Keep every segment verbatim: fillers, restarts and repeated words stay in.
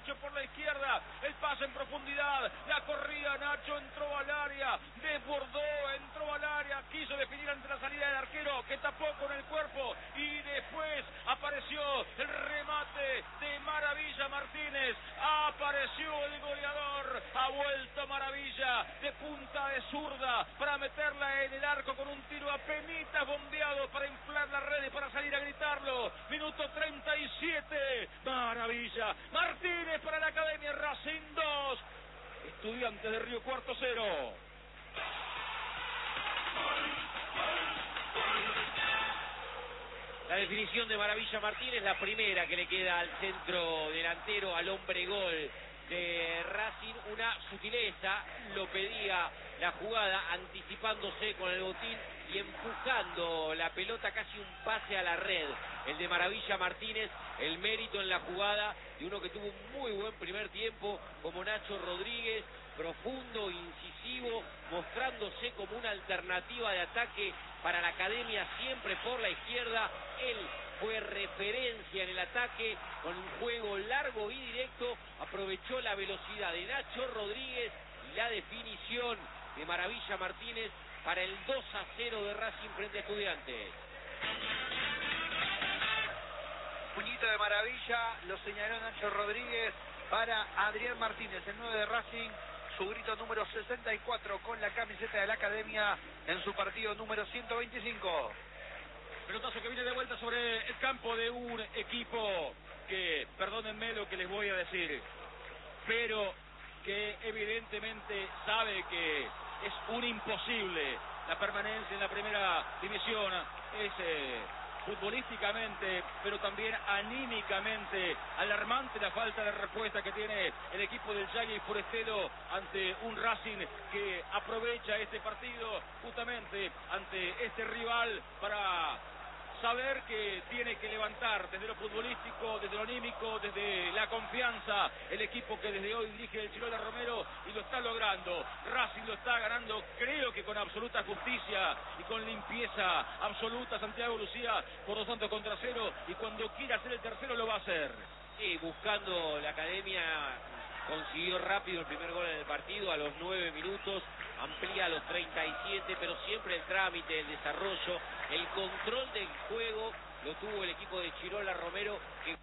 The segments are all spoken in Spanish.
Nacho por la izquierda, el pase en profundidad, la corrida, Nacho entró al área, desbordó, entró al área, quiso definir ante la salida del arquero que tapó con el cuerpo y después apareció el remate de Maravilla Martínez, apareció el goleador, ha vuelto Maravilla de punta de zurda para meterla en el arco con un tiro a penitas bombeado para inflar la red y para salir a gritarlo. Minuto treinta y siete, Maravilla Martínez para la Academia Racing dos, Estudiantes de Río Cuarto cero. La definición de Maravilla Martínez, la primera que le queda al centro delantero, al hombre gol de Racing, una sutileza, lo pedía la jugada, anticipándose con el botín y empujando la pelota, casi un pase a la red. El de Maravilla Martínez, el mérito en la jugada de uno que tuvo un muy buen primer tiempo, como Nacho Rodríguez, profundo, incisivo, mostrándose como una alternativa de ataque para la Academia, siempre por la izquierda. Él fue referencia en el ataque, con un juego largo y directo, aprovechó la velocidad de Nacho Rodríguez y la definición de Maravilla Martínez para el dos a cero de Racing frente a Estudiantes. Puñito de Maravilla, lo señaló Nacho Rodríguez para Adrián Martínez, el nueve de Racing, su grito número sesenta y cuatro con la camiseta de la Academia en su partido número ciento veinticinco. Pelotazo que viene de vuelta sobre el campo de un equipo que, perdónenme lo que les voy a decir, pero que evidentemente sabe que es un imposible la permanencia en la primera división. Es eh, futbolísticamente, pero también anímicamente alarmante la falta de respuesta que tiene el equipo del Yagui Forestero ante un Racing que aprovecha este partido justamente ante este rival para saber que tiene que levantar desde lo futbolístico, desde lo anímico, desde la confianza, el equipo que desde hoy dirige el Chirola Romero, y lo está logrando. Racing lo está ganando, creo que con absoluta justicia y con limpieza absoluta. Santiago Lucía por dos tantos contra cero, y cuando quiera hacer el tercero lo va a hacer. Sí, buscando la Academia, consiguió rápido el primer gol en el partido a los nueve minutos, amplía a los treinta y siete, pero siempre el trámite, el desarrollo, el control del juego lo tuvo el equipo de Chirola Romero, que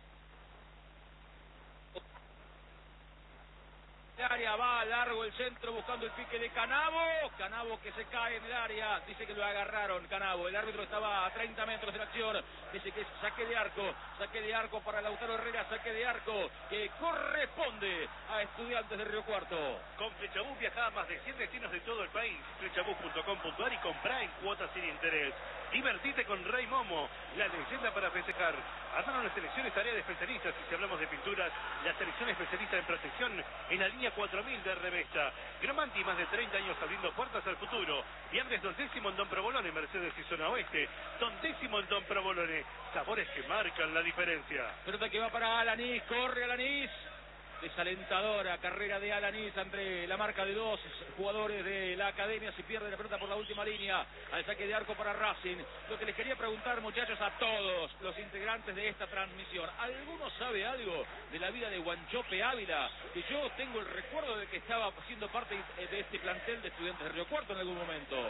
área va largo el centro buscando el pique de Canavo, Canavo que se cae en el área, dice que lo agarraron Canavo, el árbitro estaba a treinta metros de la acción, dice que es saque de arco, saque de arco para Lautaro Herrera, saque de arco que corresponde a Estudiantes de Río Cuarto. Con Flechabús viajá a más de cien destinos de todo el país, flechabús punto com punto ar, y comprá en cuotas sin interés. Divertite con Rey Momo, la leyenda para festejar. Armaron las selecciones tarea de especialistas, y si hablamos de pinturas, la selección especialista en protección en la línea cuatro mil de Revesta. Gromanti, más de treinta años abriendo puertas al futuro. Viernes Don Décimo en Don Provolone, Mercedes y Zona Oeste. Don Décimo en Don Provolone, sabores que marcan la diferencia. Pelota que va para Alanís, corre Alanís. Desalentadora carrera de Alanís entre la marca de dos jugadores de la Academia. Se pierde la pelota por la última línea al saque de arco para Racing. Lo que les quería preguntar, muchachos, a todos los integrantes de esta transmisión: ¿alguno sabe algo de la vida de Wanchope Ávila? Que yo tengo el recuerdo de que estaba siendo parte de este plantel de Estudiantes de Río Cuarto en algún momento.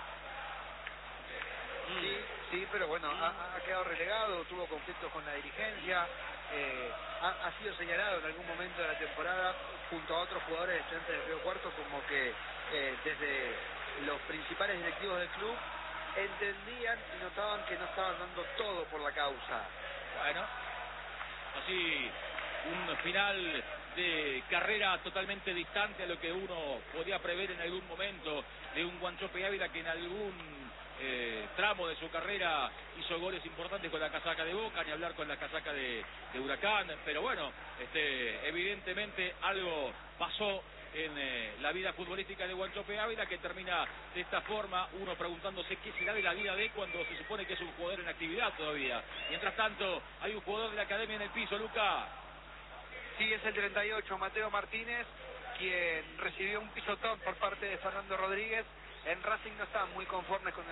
Sí, sí, pero bueno, ha, ha quedado relegado, tuvo conflictos con la dirigencia, eh, ha, ha sido señalado en algún momento de la temporada junto a otros jugadores de Estudiantes de Río Cuarto como que eh, desde los principales directivos del club entendían y notaban que no estaban dando todo por la causa. Bueno, así un final de carrera totalmente distante a lo que uno podía prever en algún momento de un Wanchope Ávila que en algún Eh, tramo de su carrera hizo goles importantes con la casaca de Boca, ni hablar con la casaca de, de Huracán, pero bueno, este, evidentemente algo pasó en eh, la vida futbolística de Wanchope Ávila, que termina de esta forma, uno preguntándose qué será de la vida de cuando se supone que es un jugador en actividad todavía. Mientras tanto, hay un jugador de la Academia en el piso, Luca. Sí, es el treinta y ocho, Mateo Martínez, quien recibió un pisotón por parte de Fernando Rodríguez. En Racing no están muy conformes con el arbitraje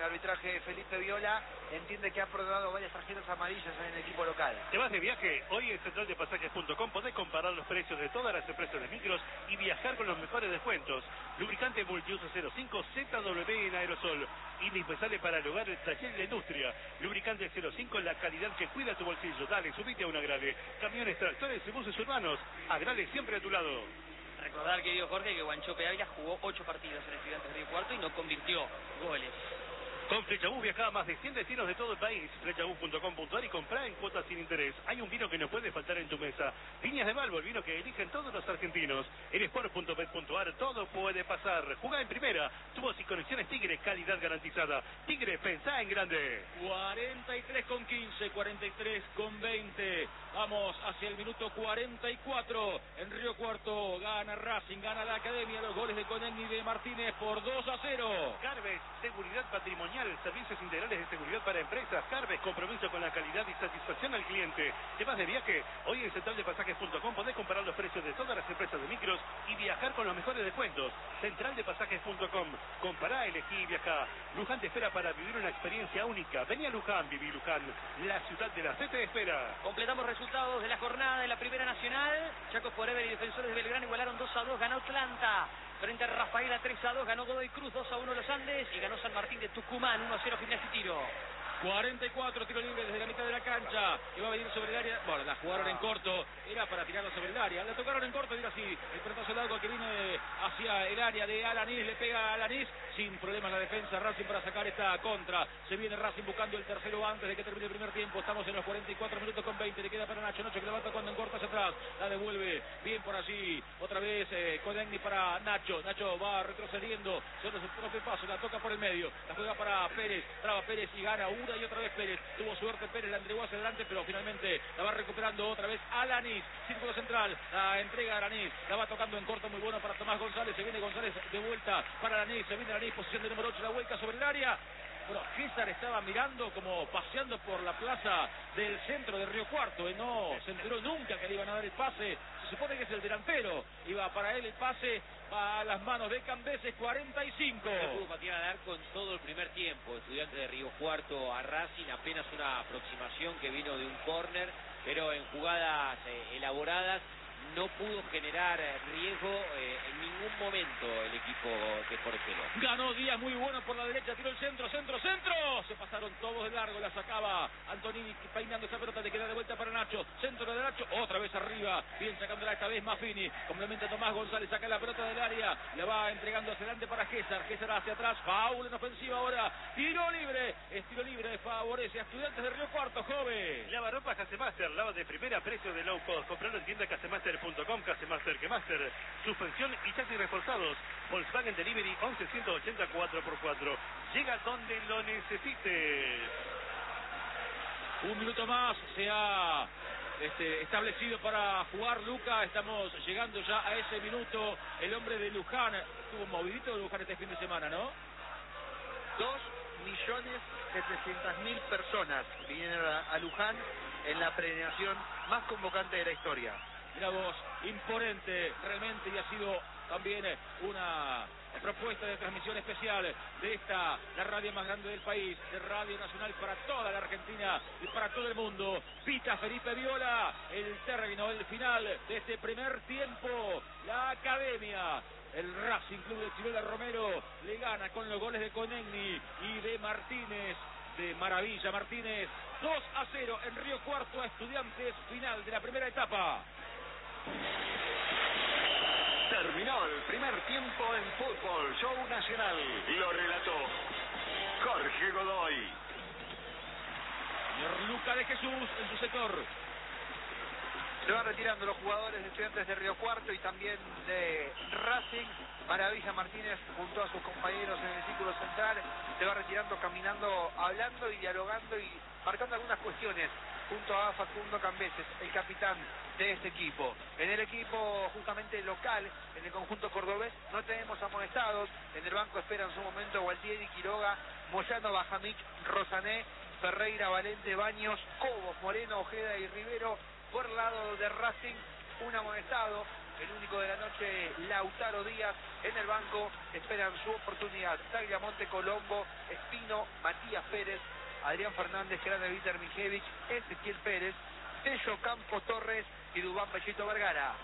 viaje Felipe Viola entiende que ha probado varias tarjetas amarillas en el equipo local. ¿Te vas de viaje? Hoy en central de pasajes punto com podés comparar los precios de todas las empresas de micros y viajar con los mejores descuentos. Lubricante multiuso cero cinco Z W en aerosol. Indispensable para el hogar, el taller y la industria. Lubricante cero cinco, la calidad que cuida tu bolsillo. Dale, subite a un Agrale. Camiones, tractores y buses urbanos. Agrale siempre a tu lado. Recordar, querido Jorge, que Guanchope Ávila jugó ocho partidos en Estudiantes de Río Cuarto y no convirtió goles. Con Flechabús viaja a más de cien destinos de todo el país. Flechabús punto com punto ar y comprá en cuotas sin interés. Hay un vino que no puede faltar en tu mesa. Viñas de Malvo, el vino que eligen todos los argentinos. En sport punto bet punto ar todo puede pasar. Jugá en primera. Tubos y conexiones Tigre, calidad garantizada. Tigre, pensá en grande. cuarenta y tres con quince, cuarenta y tres con veinte. Vamos hacia el minuto cuarenta y cuatro. En Río Cuarto gana Racing, gana la Academia. Los goles de Conegni y de Martínez por dos a cero. Carves, seguridad patrimonial. Servicios integrales de seguridad para empresas. Carves, compromiso con la calidad y satisfacción al cliente. ¿Te vas de viaje? Hoy en central de pasajes punto com podés comparar los precios de todas las empresas de micros y viajar con los mejores descuentos. central de pasajes punto com. Compará, elegí y viajá. Luján te espera para vivir una experiencia única. Vení a Luján, viví Luján. La ciudad de la fe te espera. Completamos resultados de la jornada de la Primera Nacional. Chaco Forever y Defensores de Belgrano igualaron dos a dos. Ganó Atlanta. Frente a Rafaela tres a dos, ganó Godoy Cruz dos a uno Los Andes y ganó San Martín de Tucumán uno a cero Gimnasia y Tiro. cuarenta y cuatro, tiro libre desde la mitad de la cancha, que va a venir sobre el área. Bueno, la jugaron en corto, era para tirarlo sobre el área. La tocaron en corto, mira así, el pelotazo largo que viene hacia el área de Alanís, le pega a Alanís, sin problemas la defensa Racing para sacar esta contra. Se viene Racing buscando el tercero antes de que termine el primer tiempo. Estamos en los cuarenta y cuatro minutos con veinte, le queda para Nacho, Nacho que levanta cuando en corto hacia atrás, la devuelve bien por allí, otra vez eh, Conegni para Nacho, Nacho va retrocediendo sobre su propio paso, la toca por el medio, la juega para Pérez, traba Pérez y gana una y otra vez Pérez, tuvo suerte Pérez, la entregó hacia adelante, pero finalmente la va recuperando otra vez Alanís, círculo central, la entrega a Alanís, la va tocando en corto, muy bueno para Tomás González, se viene González de vuelta para Alanís, se viene Alanís, posición de número ocho, la vuelta sobre el área. Bueno, César estaba mirando como paseando por la plaza del centro de Río Cuarto, y no se enteró nunca que le iban a dar el pase. Se supone que es el delantero, iba para él el pase, va a las manos de Cambeses, cuarenta y cinco. No pudo patear al arco en todo el primer tiempo. Estudiantes de Río Cuarto a Racing, apenas una aproximación que vino de un córner, pero en jugadas eh, elaboradas no pudo generar riesgo eh, en ningún momento el equipo de Portero. Ganó Díaz, muy bueno por la derecha, tiró el centro, centro, centro. Se pasaron todos de largo, la sacaba Antonini peinando esa pelota, le queda de vuelta para Nacho. Centro de Nacho, otra vez arriba, bien sacándola esta vez Maffini. Complementa Tomás González, saca la pelota del área, la va entregando hacia adelante para César. César hacia atrás, foul en ofensiva ahora. Tiro libre, es tiro libre, favorece a Estudiantes de Río Cuarto, joven. Lavarropas Casemaster, lava de primera, precio de low cost. Compralo en tienda casemaster punto com, Casemaster que Master. Suspensión y chasis reforzados. Volkswagen Delivery once ciento ochenta cuatro por cuatro. Llega donde lo necesites. Un minuto más se ha este, establecido para jugar Luca. Estamos llegando ya a ese minuto. El hombre de Luján estuvo movidito de Luján este fin de semana, ¿no? Dos millones setecientas mil personas vinieron a, a Luján en la premiación más convocante de la historia. Mira vos, imponente realmente, y ha sido también una propuesta de transmisión especial de esta, la radio más grande del país, de Radio Nacional para toda la Argentina y para todo el mundo. Pita Felipe Viola, el término, el final de este primer tiempo. La Academia, el Racing Club de Chirola Romero, le gana con los goles de Conegni y de Martínez, de Maravilla Martínez, dos a cero en Río Cuarto a Estudiantes, final de la primera etapa. Terminó el primer tiempo en Fútbol Show Nacional. Lo relató Jorge Godoy. Señor Luca de Jesús en su sector. Se van retirando los jugadores de Estudiantes de Río Cuarto y también de Racing. Maravilla Martínez junto a sus compañeros en el círculo central se va retirando, caminando, hablando y dialogando y marcando algunas cuestiones junto a Facundo Cambeses, el capitán de este equipo. En el equipo justamente local, en el conjunto cordobés, no tenemos amonestados. En el banco esperan su momento Gualtieri, Quiroga, Moyano, Bajamich, Rosané, Ferreira, Valente, Baños, Cobos, Moreno, Ojeda y Rivero. Por el lado de Racing, un amonestado, el único de la noche, Lautaro Díaz en el banco, esperan su oportunidad. Tagliamonte, Colombo, Espino, Matías Pérez, Adrián Fernández, Grande Víter Mijevich, Ezequiel Pérez, Tello Campo Torres y Dubán Bellito Vergara.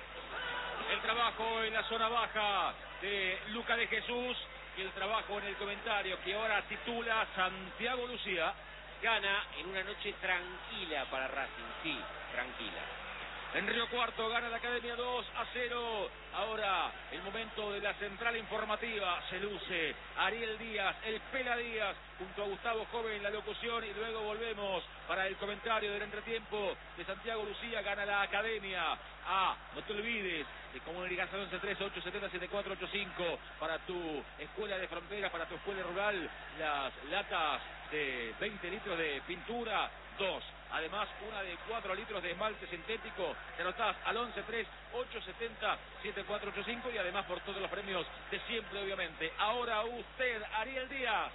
El trabajo en la zona baja de Luca de Jesús y el trabajo en el comentario que ahora titula Santiago Lucía. Gana en una noche tranquila para Racing, sí, tranquila. En Río Cuarto gana la Academia dos a cero. Ahora el momento de la central informativa. Se luce Ariel Díaz, el Pela Díaz, junto a Gustavo Joven en la locución. Y luego volvemos para el comentario del entretiempo de Santiago Lucía. Gana la Academia. Ah, no te olvides de comunicación once tres ocho siete cero siete cuatro ocho cinco para tu escuela de frontera, para tu escuela rural. Las latas de veinte litros de pintura, dos. Además, una de cuatro litros de esmalte sintético. Te anotás al once tres ocho siete cero siete cuatro ocho cinco y además por todos los premios de siempre, obviamente. Ahora usted, Ariel Díaz.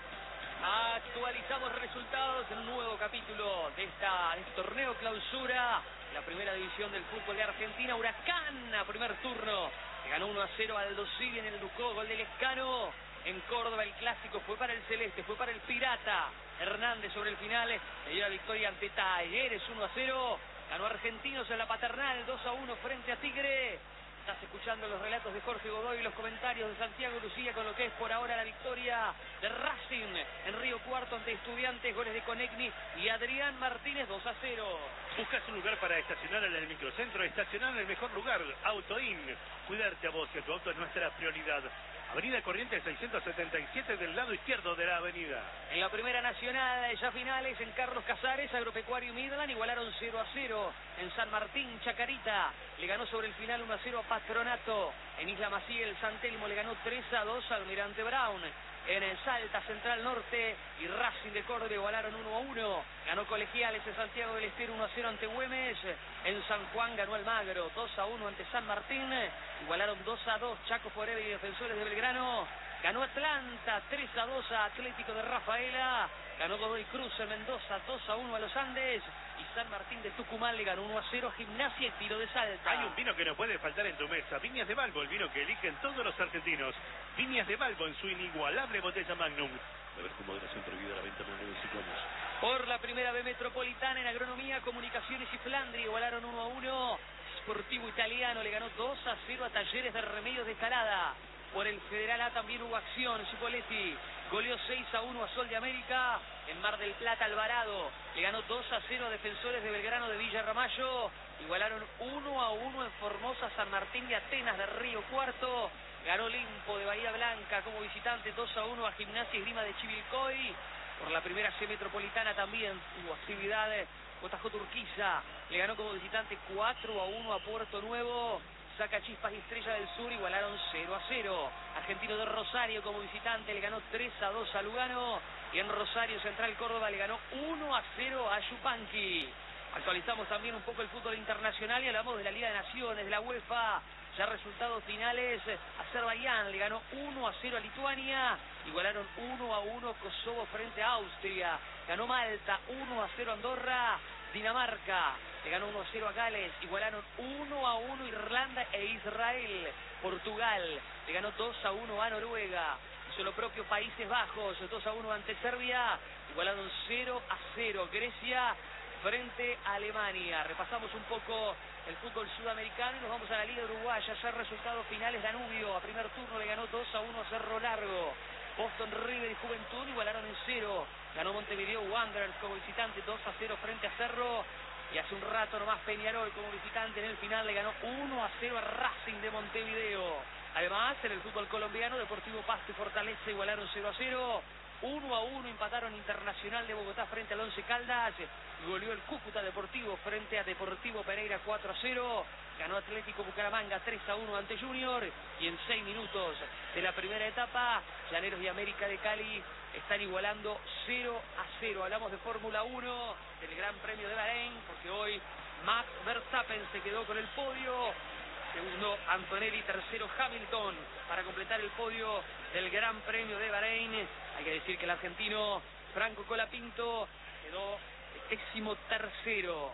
Actualizamos resultados en un nuevo capítulo de, esta, de este torneo clausura. La primera división del fútbol de Argentina. Huracán a primer turno. Que ganó uno a cero al Dosili en el Ducó. Gol del Escano. En Córdoba el clásico fue para el Celeste, fue para el Pirata. Hernández sobre el final le dio la victoria ante Talleres uno a cero. Ganó Argentinos en la Paternal dos a uno frente a Tigre. Estás escuchando los relatos de Jorge Godoy y los comentarios de Santiago Lucía con lo que es por ahora la victoria de Racing en Río Cuarto ante Estudiantes, goles de Conegni y Adrián Martínez dos a cero. ¿Buscas un lugar para estacionar en el microcentro? Estacionar en el mejor lugar, Autoin. Cuidarte a vos y a tu auto es nuestra prioridad. Avenida Corrientes seiscientos setenta y siete del lado izquierdo de la avenida. En la primera nacional, ya finales, en Carlos Casares, Agropecuario y Midland igualaron cero a cero. En San Martín, Chacarita le ganó sobre el final uno a cero a Patronato. En Isla Maciel, San Telmo le ganó tres a dos a Almirante Brown. En el Salta, Central Norte y Racing de Córdoba igualaron uno a uno. Ganó Colegiales en Santiago del Estero uno a cero ante Güemes. En San Juan ganó Almagro dos a uno ante San Martín. Igualaron dos a dos Chaco Forever y Defensores de Belgrano. Ganó Atlanta tres a dos a Atlético de Rafaela. Ganó Godoy Cruz en Mendoza dos a uno a Los Andes. Y San Martín de Tucumán le ganó uno a cero a Gimnasia y Tiro de Salta. Hay un vino que no puede faltar en tu mesa. Viñas de Balbo, el vino que eligen todos los argentinos. Viñas de Balbo en su inigualable botella Magnum. Beber con moderación, prohibida la venta de ciclones. Por la primera B metropolitana en Agronomía, Comunicaciones y Flandria igualaron uno a uno. Sportivo Italiano le ganó dos a cero a Talleres de Remedios de Escalada. Por el Federal A también hubo acción. Cipoletti goleó seis a uno a Sol de América. En Mar del Plata, Alvarado le ganó dos a cero a Defensores de Belgrano de Villa Ramallo. Igualaron uno a uno en Formosa, San Martín de Atenas de Río Cuarto. Ganó Olimpo de Bahía Blanca como visitante dos a uno a Gimnasia y Grima de Chivilcoy. Por la primera C metropolitana también hubo actividad. J J Urquiza le ganó como visitante cuatro a uno a Puerto Nuevo. Sacachispas y Estrella del Sur igualaron cero a cero. Argentino de Rosario como visitante le ganó tres a dos a Lugano. Y en Rosario Central Córdoba le ganó uno a cero a Yupanqui. Actualizamos también un poco el fútbol internacional y hablamos de la Liga de Naciones, de la UEFA. Ya resultados finales, Azerbaiyán le ganó uno a cero a Lituania. Igualaron uno a uno Kosovo frente a Austria. Ganó Malta uno a cero a Andorra. Dinamarca le ganó uno a cero a Gales. Igualaron uno a uno Irlanda e Israel. Portugal le ganó dos a uno a Noruega. Hizo lo propio Países Bajos, dos a uno ante Serbia. Igualaron cero a cero Grecia frente a Alemania. Repasamos un poco el fútbol sudamericano y nos vamos a la Liga Uruguaya. Ya resultados finales, Danubio a primer turno le ganó dos a uno a Cerro Largo. Boston River y Juventud igualaron en cero. Ganó Montevideo Wanderers como visitante dos a cero frente a Cerro. Y hace un rato nomás Peñarol como visitante en el final le ganó uno a cero a Racing de Montevideo. Además, en el fútbol colombiano, Deportivo Pasto y Fortaleza igualaron cero a cero. uno a uno empataron Internacional de Bogotá frente al Once Caldas. Goleó el Cúcuta Deportivo frente a Deportivo Pereira cuatro a cero. Ganó Atlético Bucaramanga tres a uno ante Junior. Y en seis minutos de la primera etapa, Llaneros y América de Cali están igualando cero a cero. Hablamos de Fórmula uno, del Gran Premio de Bahrein, porque hoy Max Verstappen se quedó con el podio. Segundo Antonelli, tercero Hamilton para completar el podio del Gran Premio de Bahrein. Hay que decir que el argentino Franco Colapinto quedó décimo tercero.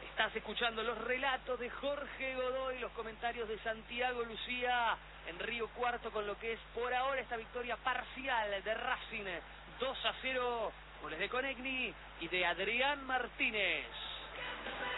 Estás escuchando los relatos de Jorge Godoy, los comentarios de Santiago Lucía en Río Cuarto con lo que es por ahora esta victoria parcial de Racing dos a cero, goles de Conegni y de Adrián Martínez.